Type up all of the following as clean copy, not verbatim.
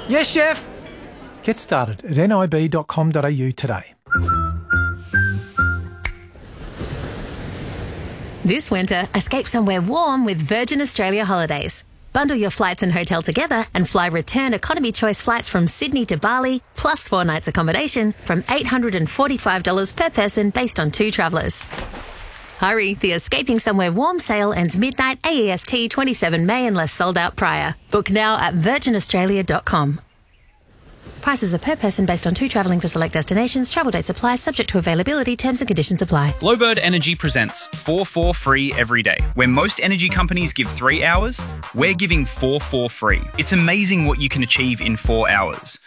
Yes, chef. Get started at nib.com.au today. This winter, escape somewhere warm with Virgin Australia Holidays. Bundle your flights and hotel together and fly return economy choice flights from Sydney to Bali, plus 4 nights accommodation from $845 per person based on 2 travellers. Hurry, the Escaping Somewhere Warm sale ends midnight AEST 27 May unless sold out prior. Book now at virginaustralia.com. Prices are per person based on 2 travelling for select destinations. Travel dates apply, subject to availability. Terms and conditions apply. Glowbird Energy presents 4 for free every day. Where most energy companies give 3 hours, we're giving 4 for free. It's amazing what you can achieve in 4 hours.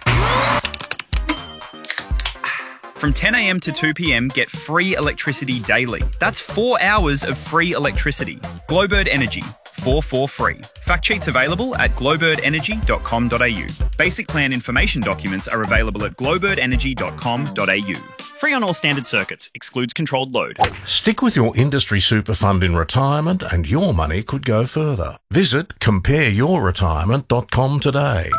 From 10 a.m. to 2 p.m, get free electricity daily. That's 4 hours of free electricity. Glowbird Energy. 4 for free. Fact sheets available at glowbirdenergy.com.au. Basic plan information documents are available at glowbirdenergy.com.au. Free on all standard circuits. Excludes controlled load. Stick with your industry super fund in retirement and your money could go further. Visit compareyourretirement.com today.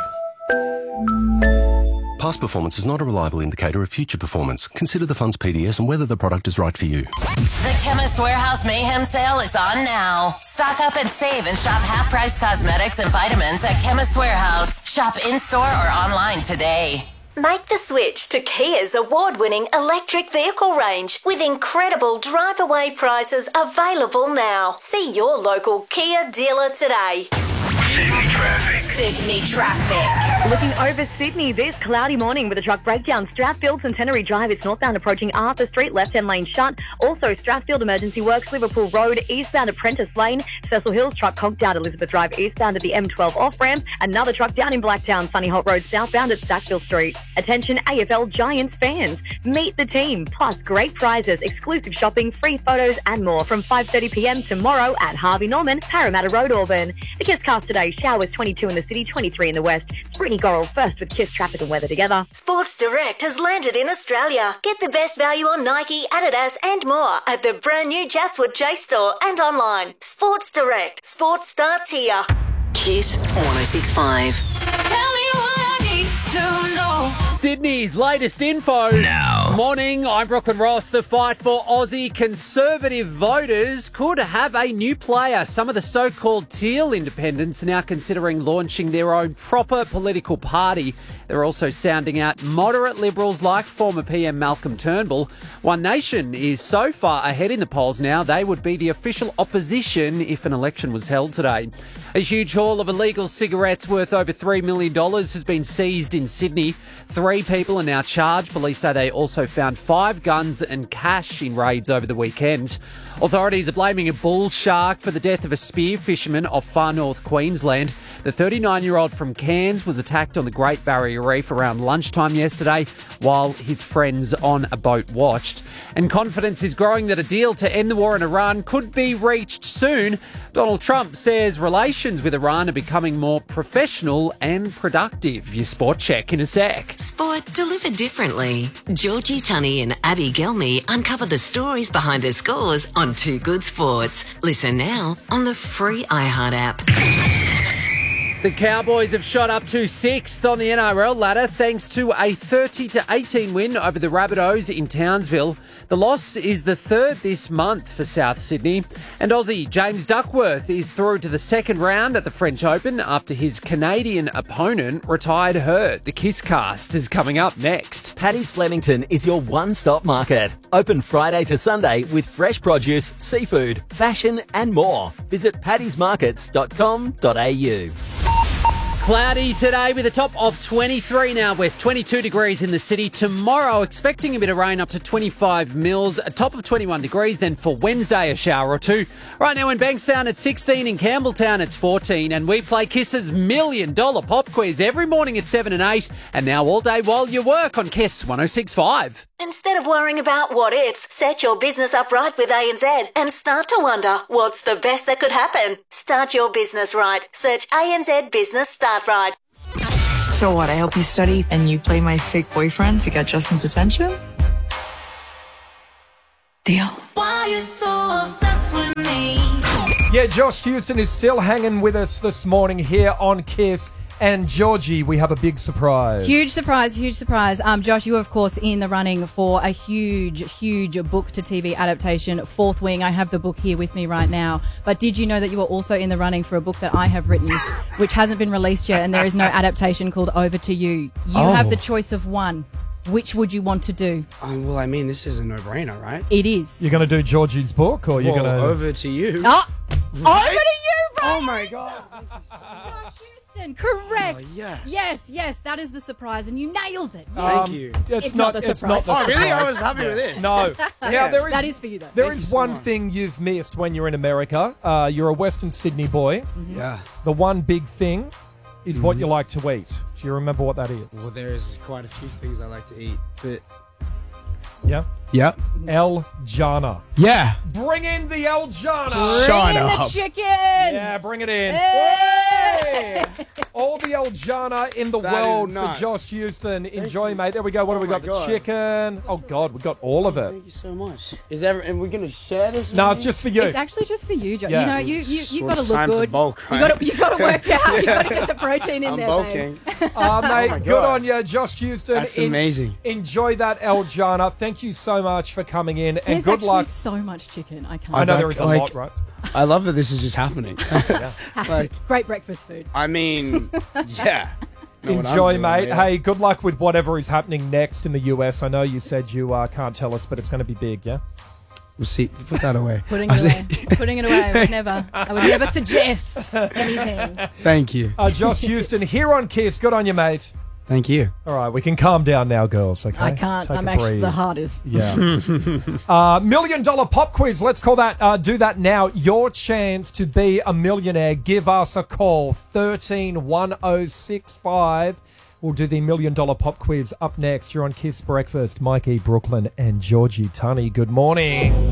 Past performance is not a reliable indicator of future performance. Consider the fund's PDS and whether the product is right for you. The Chemist Warehouse Mayhem Sale is on now. Stock up and save and shop half-price cosmetics and vitamins at Chemist Warehouse. Shop in-store or online today. Make the switch to Kia's award-winning electric vehicle range with incredible drive-away prices available now. See your local Kia dealer today. Sydney traffic. Sydney traffic. Looking over Sydney this cloudy morning with a truck breakdown. Strathfield Centenary Drive, it's northbound approaching Arthur Street, left-hand lane shut. Also Strathfield emergency works, Liverpool Road, eastbound Apprentice Lane. Cecil Hills truck conked out Elizabeth Drive, eastbound at the M12 off-ramp. Another truck down in Blacktown, Sunny Holt Road, southbound at Stackville Street. Attention AFL Giants fans. Meet the team, plus great prizes, exclusive shopping, free photos and more from 5:30 p.m. tomorrow at Harvey Norman, Parramatta Road, Auburn. The Kisscast today, showers 22 in the city, 23 in the west. It's Brittany Gorrell first with Kiss traffic and weather together. Sports Direct has landed in Australia. Get the best value on Nike, Adidas and more at the brand new Chatswood Chase store and online. Sports Direct. Sports starts here. Kiss 106.5. Tell me what I need to know. Sydney's latest info. Now. Morning, I'm Brooklyn Ross. The fight for Aussie Conservative voters could have a new player. Some of the so-called teal independents are now considering launching their own proper political party. They're also sounding out moderate Liberals like former PM Malcolm Turnbull. One Nation is so far ahead in the polls now, they would be the official opposition if an election was held today. A huge haul of illegal cigarettes worth over $3 million has been seized in Sydney. 3 people are now charged. Police say they also found 5 guns and cash in raids over the weekend. Authorities are blaming a bull shark for the death of a spear fisherman off far north Queensland. The 39-year-old from Cairns was attacked on the Great Barrier Reef around lunchtime yesterday while his friends on a boat watched. And confidence is growing that a deal to end the war in Iran could be reached soon. Donald Trump says relations with Iran are becoming more professional and productive. Your sport check in a sec. Sport delivered differently. Georgie Tunney and Abby Gelmy uncover the stories behind her scores on Too Good Sports. Listen now on the free iHeart app. The Cowboys have shot up to 6th on the NRL ladder thanks to a 30-18 win over the Rabbitohs in Townsville. The loss is the 3rd this month for South Sydney. And Aussie James Duckworth is through to the second round at the French Open after his Canadian opponent retired hurt. The Kisscast is coming up next. Paddy's Flemington is your one-stop market. Open Friday to Sunday with fresh produce, seafood, fashion and more. Visit paddysmarkets.com.au. Cloudy today with a top of 23 now west, 22 degrees in the city. Tomorrow, expecting a bit of rain up to 25 mils, a top of 21 degrees. Then for Wednesday, a shower or 2. Right now in Bankstown, it's 16. In Campbelltown, it's 14. And we play Kiss's $1 million pop quiz every morning at 7 and 8. And now all day while you work on Kiss 106.5. Instead of worrying about what ifs, set your business up right with ANZ and start to wonder what's the best that could happen. Start your business right. Search ANZ Business Start Right. So what, I help you study and you play my fake boyfriend to get Justin's attention? Deal. Why are you so obsessed with me? Yeah, Josh Houston is still hanging with us this morning here on Kiss. And Georgie, we have a big surprise. Huge surprise, huge surprise. Josh, you are, of course, in the running for a huge book-to-TV adaptation, Fourth Wing. I have the book here with me right now. But did you know that you are also in the running for a book that I have written, which hasn't been released yet, and there is no adaptation called Over to You? You have the choice of one. Which would you want to do? Well, I mean, this is a no-brainer, right? It is. You're going to do Georgie's book, or you're going to... Over to You. Oh, over to you, bro! Oh, my God. Josh Houston, correct. Yes, that is the surprise, and you nailed it. Thank you. It's not the surprise. Oh, really? I was happy with this. No. Now, that is for you, though. There is one thing you've missed when you're in America. You're a Western Sydney boy. Mm-hmm. Yeah. The one big thing is what you like to eat. Do you remember what that is? Well, there is quite a few things I like to eat, but... Yeah? Yeah. El Jana. Yeah. Bring in the El Jana. Bring in the chicken. Yeah, bring it in. Hey! All the El Jana in the world for Josh Houston. Enjoy, mate. There we go. What have we got? The chicken. Oh, God, we got all of it. Thank you so much. And we're going to share this? No, it's just for you. It's actually just for you, Josh. Yeah. You know, you've got to look good. To bulk, right? You got to work out. You got to get the protein in I'm there, bulking. babe. Mate, good on you, Josh Houston. That's amazing. Enjoy that El Jana. Thank you so much for coming in, and There's good luck. There's so much chicken. I can't. I know there is a lot, right? I love that this is just happening. Great breakfast food. I mean, yeah. Enjoy, mate. Hey, good luck with whatever is happening next in the US. I know you said you can't tell us, but it's going to be big, yeah? We'll see. Put that away. Putting it away. Putting it away. I would never suggest anything. Thank you. Josh Houston here on Kiss. Good on you, mate. Thank you. All right, we can calm down now, girls. Okay, I can't. Take I'm a actually breathe. the hardest. Yeah. $1 million pop quiz. Let's call that. Do that now. Your chance to be a millionaire. Give us a call. 131065. We'll do the $1 million pop quiz up next. You're on Kiss Breakfast. Mikey, Brooklyn, and Georgie Tunney. Good morning.